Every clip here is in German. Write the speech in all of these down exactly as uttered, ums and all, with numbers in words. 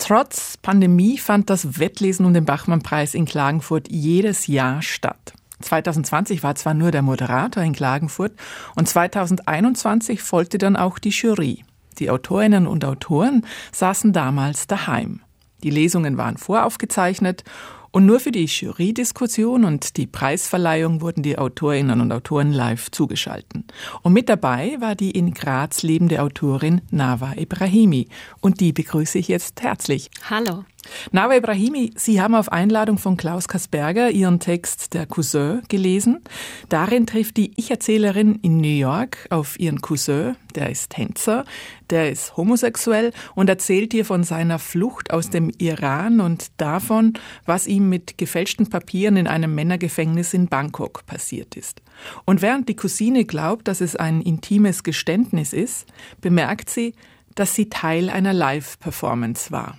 Trotz Pandemie fand das Wettlesen um den Bachmann-Preis in Klagenfurt jedes Jahr statt. zwanzig zwanzig war zwar nur der Moderator in Klagenfurt und zwanzig einundzwanzig folgte dann auch die Jury. Die Autorinnen und Autoren saßen damals daheim. Die Lesungen waren voraufgezeichnet und nur für die Jury-Diskussion und die Preisverleihung wurden die Autorinnen und Autoren live zugeschaltet. Und mit dabei war die in Graz lebende Autorin Nawa Ebrahimi. Und die begrüße ich jetzt herzlich. Hallo. Nawa Ebrahimi, Sie haben auf Einladung von Klaus Kasperger Ihren Text »Der Cousin« gelesen. Darin trifft die Ich-Erzählerin in New York auf ihren Cousin, der ist Tänzer, der ist homosexuell und erzählt ihr von seiner Flucht aus dem Iran und davon, was ihm mit gefälschten Papieren in einem Männergefängnis in Bangkok passiert ist. Und während die Cousine glaubt, dass es ein intimes Geständnis ist, bemerkt sie, dass sie Teil einer Live-Performance war.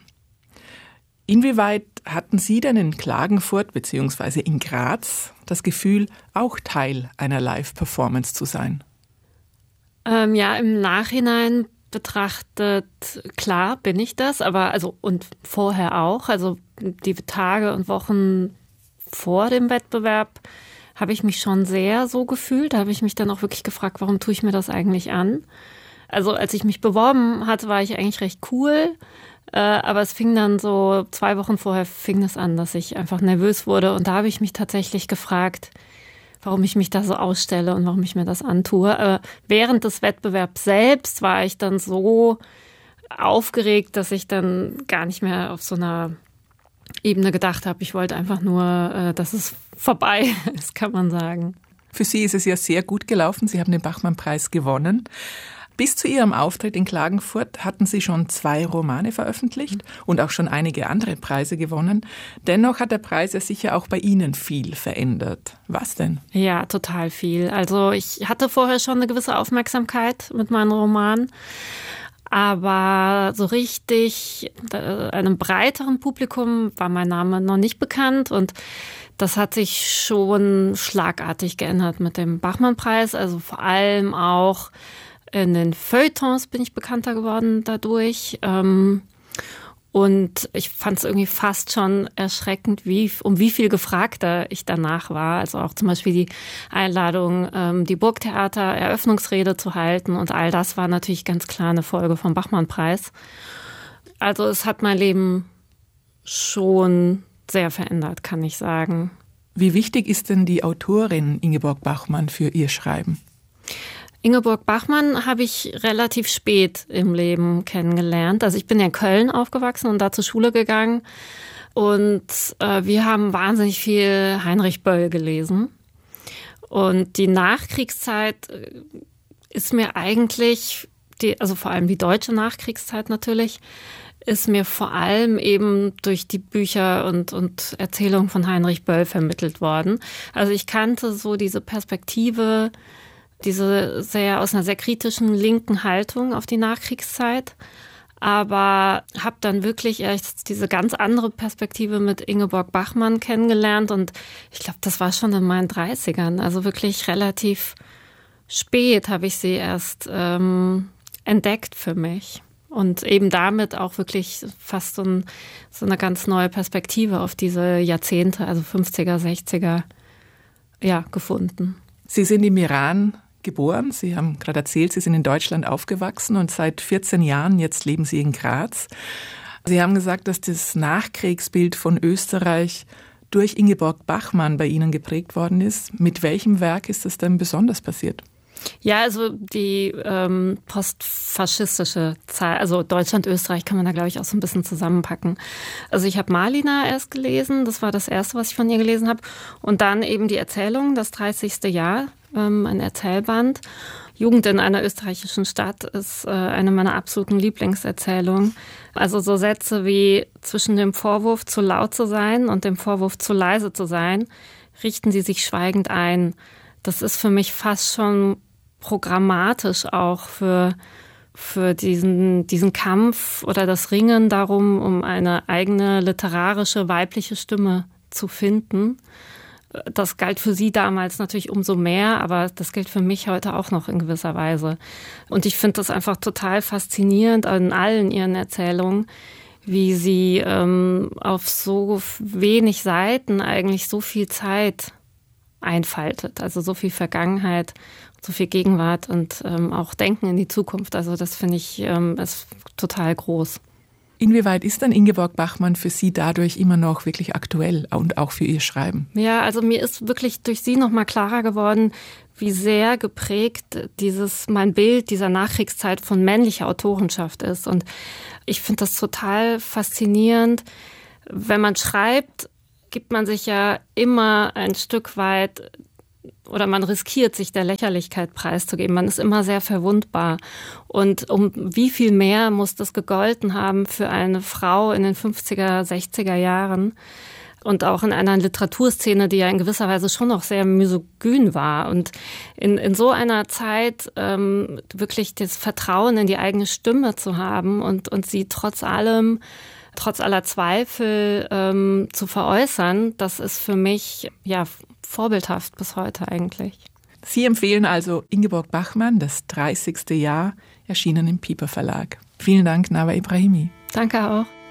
Inwieweit hatten Sie denn in Klagenfurt bzw. in Graz das Gefühl, auch Teil einer Live-Performance zu sein? Ähm, ja, im Nachhinein betrachtet, klar bin ich das, aber also und vorher auch. Also die Tage und Wochen vor dem Wettbewerb habe ich mich schon sehr so gefühlt. Da habe ich mich dann auch wirklich gefragt, warum tue ich mir das eigentlich an? Also als ich mich beworben hatte, war ich eigentlich recht cool. Äh, aber es fing dann so, zwei Wochen vorher fing es an, dass ich einfach nervös wurde. Und da habe ich mich tatsächlich gefragt, warum ich mich da so ausstelle und warum ich mir das antue. Aber während des Wettbewerbs selbst war ich dann so aufgeregt, dass ich dann gar nicht mehr auf so einer Ebene gedacht habe. Ich wollte einfach nur, äh, dass es vorbei ist, kann man sagen. Für Sie ist es ja sehr gut gelaufen. Sie haben den Bachmann-Preis gewonnen. Bis zu Ihrem Auftritt in Klagenfurt hatten Sie schon zwei Romane veröffentlicht und auch schon einige andere Preise gewonnen. Dennoch hat der Preis ja sicher auch bei Ihnen viel verändert. Was denn? Ja, total viel. Also ich hatte vorher schon eine gewisse Aufmerksamkeit mit meinen Romanen. Aber so richtig einem breiteren Publikum war mein Name noch nicht bekannt. Und das hat sich schon schlagartig geändert mit dem Bachmann-Preis. Also vor allem auch in den Feuilletons bin ich bekannter geworden dadurch. Und ich fand es irgendwie fast schon erschreckend, wie, um wie viel gefragter ich danach war. Also auch zum Beispiel die Einladung, die Burgtheater-Eröffnungsrede zu halten. Und all das war natürlich ganz klar eine Folge vom Bachmann-Preis. Also es hat mein Leben schon sehr verändert, kann ich sagen. Wie wichtig ist denn die Autorin Ingeborg Bachmann für Ihr Schreiben? Ingeborg Bachmann habe ich relativ spät im Leben kennengelernt. Also ich bin ja in Köln aufgewachsen und da zur Schule gegangen. Und äh, wir haben wahnsinnig viel Heinrich Böll gelesen. Und die Nachkriegszeit ist mir eigentlich, die, also vor allem die deutsche Nachkriegszeit natürlich, ist mir vor allem eben durch die Bücher und, und Erzählungen von Heinrich Böll vermittelt worden. Also ich kannte so diese Perspektive, diese sehr aus einer sehr kritischen linken Haltung auf die Nachkriegszeit, aber habe dann wirklich erst diese ganz andere Perspektive mit Ingeborg Bachmann kennengelernt und ich glaube, das war schon in meinen dreißigern, also wirklich relativ spät habe ich sie erst ähm, entdeckt für mich und eben damit auch wirklich fast so, ein, so eine ganz neue Perspektive auf diese Jahrzehnte, also fünfziger, sechziger, ja, gefunden. Sie sind im Iran geboren. Sie haben gerade erzählt, Sie sind in Deutschland aufgewachsen und seit vierzehn Jahren jetzt leben Sie in Graz. Sie haben gesagt, dass das Nachkriegsbild von Österreich durch Ingeborg Bachmann bei Ihnen geprägt worden ist. Mit welchem Werk ist das denn besonders passiert? Ja, also die ähm, postfaschistische Zeit, also Deutschland, Österreich kann man da, glaube ich, auch so ein bisschen zusammenpacken. Also ich habe Malina erst gelesen, das war das Erste, was ich von ihr gelesen habe. Und dann eben die Erzählung, das dreißigste Jahr, ähm, ein Erzählband. Jugend in einer österreichischen Stadt ist äh, eine meiner absoluten Lieblingserzählungen. Also so Sätze wie zwischen dem Vorwurf, zu laut zu sein und dem Vorwurf, zu leise zu sein, richten sie sich schweigend ein. Das ist für mich fast schon programmatisch auch für, für diesen, diesen Kampf oder das Ringen darum, um eine eigene literarische weibliche Stimme zu finden. Das galt für sie damals natürlich umso mehr, aber das gilt für mich heute auch noch in gewisser Weise. Und ich finde das einfach total faszinierend an allen ihren Erzählungen, wie sie ähm, auf so wenig Seiten eigentlich so viel Zeit einfaltet. Also so viel Vergangenheit, so viel Gegenwart und ähm, auch Denken in die Zukunft. Also das finde ich ähm, ist total groß. Inwieweit ist dann Ingeborg Bachmann für Sie dadurch immer noch wirklich aktuell und auch für Ihr Schreiben? Ja, also mir ist wirklich durch sie noch mal klarer geworden, wie sehr geprägt dieses mein Bild dieser Nachkriegszeit von männlicher Autorenschaft ist. Und ich finde das total faszinierend. Wenn man schreibt, gibt man sich ja immer ein Stück weit oder man riskiert, sich der Lächerlichkeit preiszugeben. Man ist immer sehr verwundbar. Und um wie viel mehr muss das gegolten haben für eine Frau in den fünfziger, sechziger Jahren und auch in einer Literaturszene, die ja in gewisser Weise schon noch sehr misogyn war. Und in, in so einer Zeit ähm, wirklich das Vertrauen in die eigene Stimme zu haben und, und sie trotz allem trotz aller Zweifel ähm, zu veräußern, das ist für mich ja vorbildhaft bis heute eigentlich. Sie empfehlen also Ingeborg Bachmann, das dreißigste Jahr, erschienen im Piper Verlag. Vielen Dank, Nawa Ebrahimi. Danke auch.